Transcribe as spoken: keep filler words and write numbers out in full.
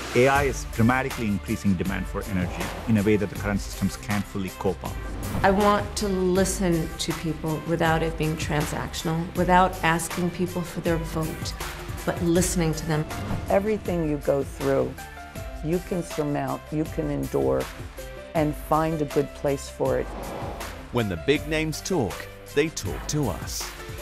A I is dramatically increasing demand for energy in a way that the current systems can't fully cope up. I want to listen to people without it being transactional, without asking people for their vote, but listening to them. Everything you go through, you can surmount, you can endure, and find a good place for it. When the big names talk, they talk to us.